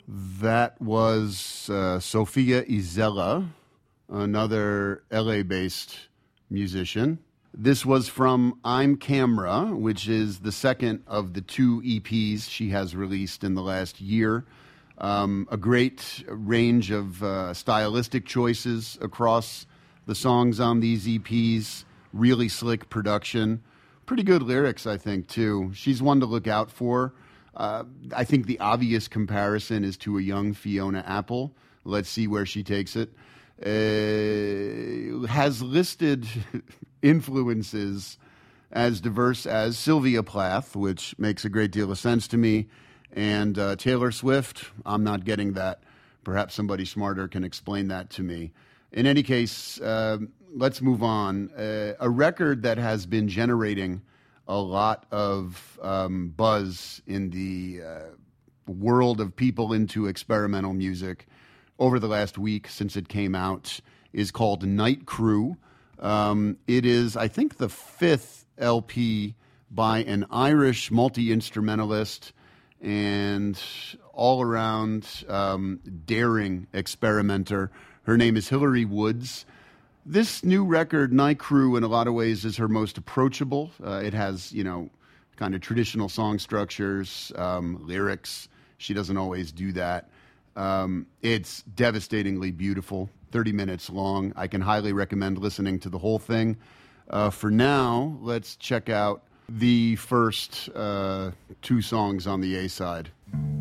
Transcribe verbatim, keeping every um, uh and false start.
That was uh, Sofia Izela, another L A-based musician. This was from I'm Camera, which is the second of the two E Ps she has released in the last year. Um, a great range of uh, stylistic choices across the songs on these E Ps. Really slick production. Pretty good lyrics, I think, too. She's one to look out for. Uh, I think the obvious comparison is to a young Fiona Apple. Let's see where she takes it. Uh, has listed influences as diverse as Sylvia Plath, which makes a great deal of sense to me, and uh, Taylor Swift. I'm not getting that. Perhaps somebody smarter can explain that to me. In any case, uh, let's move on. Uh, a record that has been generating a lot of um, buzz in the uh, world of people into experimental music over the last week since it came out is called Night Crew. Um, it is, I think, the fifth L P by an Irish multi-instrumentalist and all-around um, daring experimenter. Her name is Hilary Woods. This new record, Night Crew, in a lot of ways is her most approachable. Uh, it has, you know, kind of traditional song structures, um, lyrics. She doesn't always do that. Um, it's devastatingly beautiful, thirty minutes long. I can highly recommend listening to the whole thing. Uh, for now, let's check out the first uh, two songs on the A-side.